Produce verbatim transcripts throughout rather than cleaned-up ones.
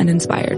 and inspired.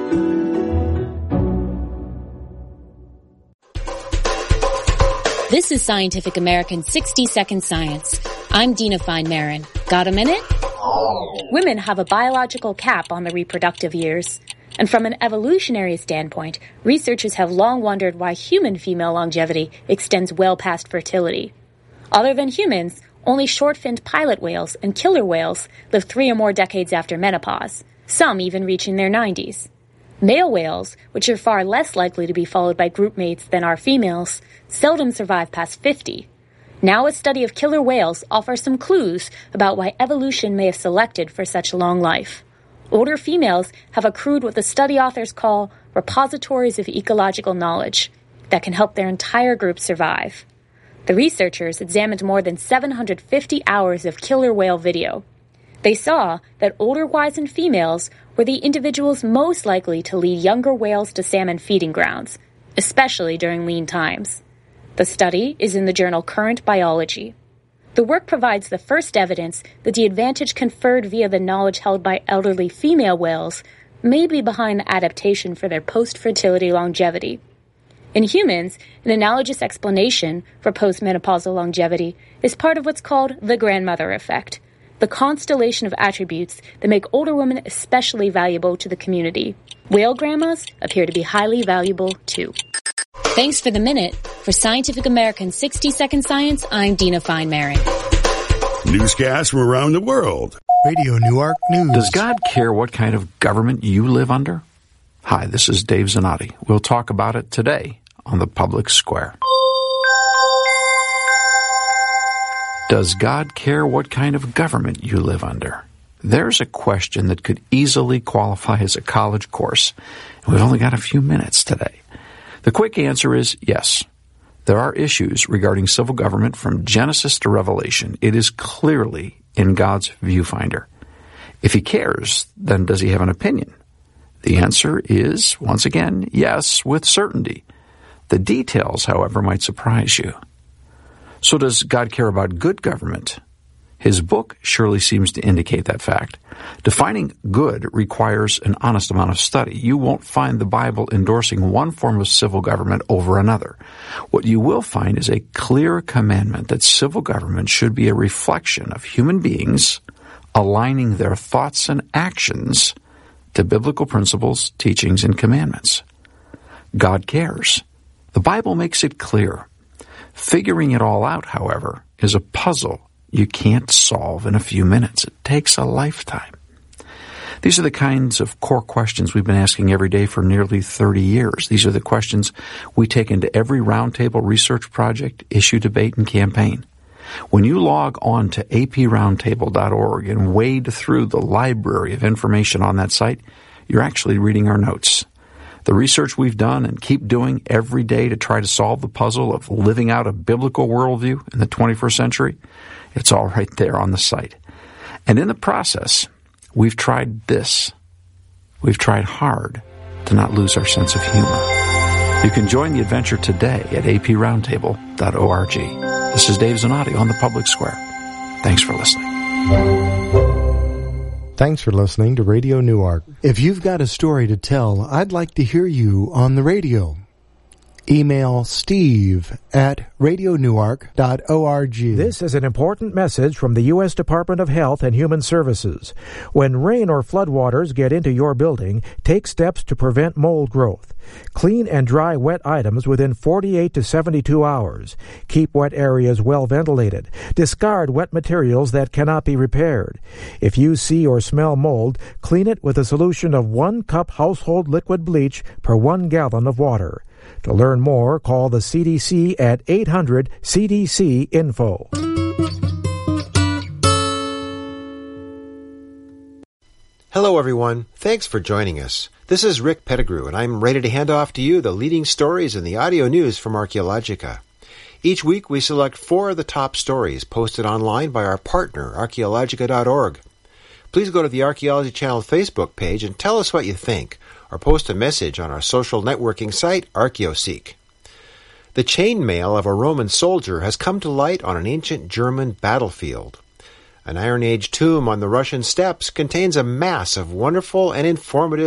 This is Scientific American's sixty second Science. I'm Dina Fine-Marin. Got a minute? Women have a biological cap on the reproductive years. And from an evolutionary standpoint, researchers have long wondered why human female longevity extends well past fertility. Other than humans, only short-finned pilot whales and killer whales live three or more decades after menopause, some even reaching their nineties. Male whales, which are far less likely to be followed by group mates than are females, seldom survive past fifty. Now a study of killer whales offers some clues about why evolution may have selected for such long life. Older females have accrued what the study authors call repositories of ecological knowledge that can help their entire group survive. The researchers examined more than seven hundred fifty hours of killer whale video. They saw that older wizened females were the individuals most likely to lead younger whales to salmon feeding grounds, especially during lean times. The study is in the journal Current Biology. The work provides the first evidence that the advantage conferred via the knowledge held by elderly female whales may be behind the adaptation for their post-fertility longevity. In humans, an analogous explanation for postmenopausal longevity is part of what's called the grandmother effect, the constellation of attributes that make older women especially valuable to the community. Whale grandmas appear to be highly valuable, too. Thanks for the minute. For Scientific American's sixty second Science, I'm Dina Fine-Marin. Newscasts from around the world. Radio Newark News. Does God care what kind of government you live under? Hi, this is Dave Zanotti. We'll talk about it today on the Public Square. Does God care what kind of government you live under? There's a question that could easily qualify as a college course, and we've only got a few minutes today. The quick answer is yes. There are issues regarding civil government from Genesis to Revelation. It is clearly in God's viewfinder. If he cares, then does he have an opinion? The answer is, once again, yes, with certainty. The details, however, might surprise you. So does God care about good government? His book surely seems to indicate that fact. Defining good requires an honest amount of study. You won't find the Bible endorsing one form of civil government over another. What you will find is a clear commandment that civil government should be a reflection of human beings aligning their thoughts and actions to biblical principles, teachings, and commandments. God cares. The Bible makes it clear. Figuring it all out, however, is a puzzle you can't solve in a few minutes. It takes a lifetime. These are the kinds of core questions we've been asking every day for nearly thirty years. These are the questions we take into every roundtable research project, issue, debate, and campaign. When you log on to a p roundtable dot org and wade through the library of information on that site, you're actually reading our notes. The research we've done and keep doing every day to try to solve the puzzle of living out a biblical worldview in the twenty-first century, it's all right there on the site. And in the process, we've tried this. We've tried hard to not lose our sense of humor. You can join the adventure today at a p roundtable dot org. This is Dave Zanotti on the Public Square. Thanks for listening. Thanks for listening to Radio Newark. If you've got a story to tell, I'd like to hear you on the radio. Email Steve at radio newark dot org. This is an important message from the U S Department of Health and Human Services. When rain or floodwaters get into your building, take steps to prevent mold growth. Clean and dry wet items within forty-eight to seventy-two hours. Keep wet areas well ventilated. Discard wet materials that cannot be repaired. If you see or smell mold, clean it with a solution of one cup household liquid bleach per one gallon of water. To learn more, call the C D C at eight hundred C D C info. Hello, everyone. Thanks for joining us. This is Rick Pettigrew, and I'm ready to hand off to you the leading stories in the audio news from Archaeologica. Each week, we select four of the top stories posted online by our partner, archaeologica dot org. Please go to the Archaeology Channel Facebook page and tell us what you think, or post a message on our social networking site, ArchaeoSeek. The chainmail of a Roman soldier has come to light on an ancient German battlefield. An Iron Age tomb on the Russian steppes contains a mass of wonderful and informative